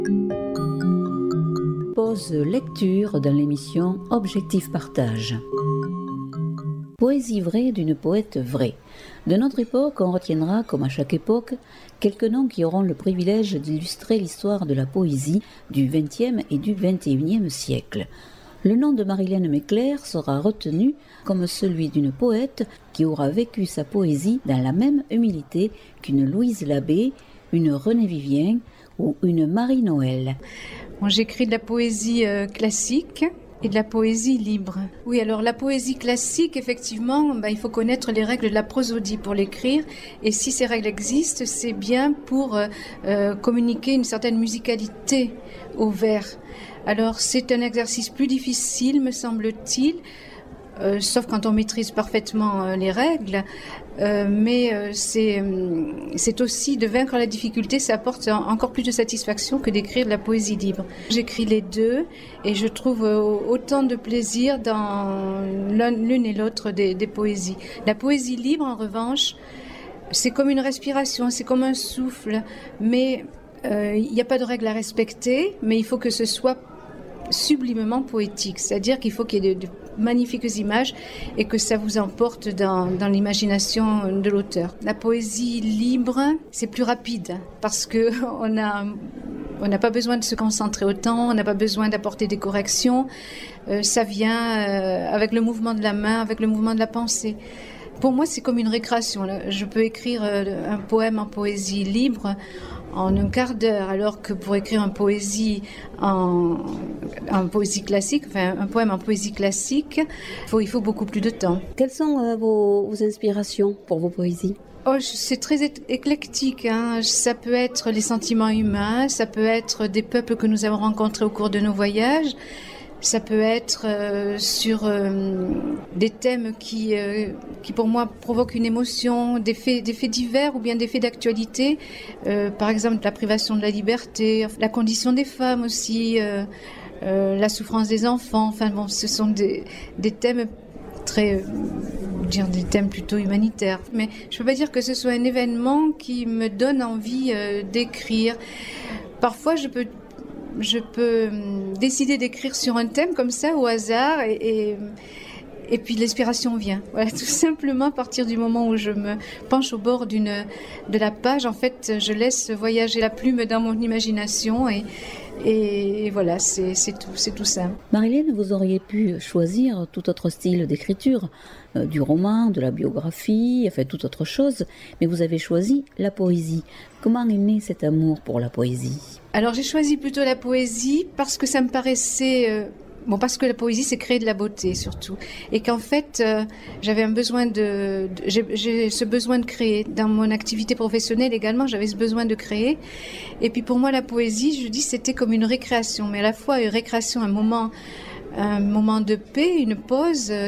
Pause lecture dans l'émission Objectif Partage. Poésie vraie d'une poète vraie. De notre époque, on retiendra, comme à chaque époque, quelques noms qui auront le privilège d'illustrer l'histoire de la poésie du XXe et du XXIe siècle. Le nom de Marilène Mecler sera retenu comme celui d'une poète qui aura vécu sa poésie dans la même humilité qu'une Louise Labbé, une Renée Vivien ou une Marie Noël. J'écris de la poésie classique et de la poésie libre. Oui, alors la poésie classique, effectivement, il faut connaître les règles de la prosodie pour l'écrire. Et si ces règles existent, c'est bien pour communiquer une certaine musicalité au vers. Alors c'est un exercice plus difficile, me semble-t-il, sauf quand on maîtrise parfaitement les règles. Mais c'est aussi de vaincre la difficulté, ça apporte encore plus de satisfaction que d'écrire de la poésie libre. J'écris les deux et je trouve autant de plaisir dans l'une et l'autre des poésies. La poésie libre, en revanche, c'est comme une respiration, c'est comme un souffle, mais il n'y a pas de règles à respecter, mais il faut que ce soit sublimement poétique, c'est-à-dire qu'il faut qu'il y ait de magnifiques images et que ça vous emporte dans l'imagination de l'auteur. La poésie libre, c'est plus rapide parce que on n'a pas besoin de se concentrer autant, on n'a pas besoin d'apporter des corrections, ça vient avec le mouvement de la main, avec le mouvement de la pensée. Pour moi, c'est comme une récréation. Je peux écrire un poème en poésie libre en un quart d'heure, alors que pour écrire une poésie en poésie classique, enfin un poème en poésie classique, il faut beaucoup plus de temps. Quelles sont vos inspirations pour vos poésies ? C'est très éclectique, hein. Ça peut être les sentiments humains, ça peut être des peuples que nous avons rencontrés au cours de nos voyages. Ça peut être sur des thèmes qui pour moi provoquent une émotion, des faits divers ou bien des faits d'actualité. Par exemple, la privation de la liberté, la condition des femmes aussi, la souffrance des enfants. Enfin bon, ce sont des thèmes des thèmes plutôt humanitaires. Mais je peux pas dire que ce soit un événement qui me donne envie d'écrire. Parfois, je peux décider d'écrire sur un thème comme ça au hasard et puis l'inspiration vient. Voilà, tout simplement à partir du moment où je me penche au bord de la page, en fait, je laisse voyager la plume dans mon imagination et voilà, c'est tout simple. Marilène, vous auriez pu choisir tout autre style d'écriture, du roman, de la biographie, enfin toute autre chose, mais vous avez choisi la poésie. Comment est né cet amour pour la poésie ? Alors j'ai choisi plutôt la poésie parce que ça me paraissait... parce que la poésie, c'est créer de la beauté, surtout. Et qu'en fait, j'avais un besoin j'ai ce besoin de créer. Dans mon activité professionnelle également, j'avais ce besoin de créer. Et puis pour moi, la poésie, je dis, c'était comme une récréation. Mais à la fois une récréation, un moment de paix, une pause,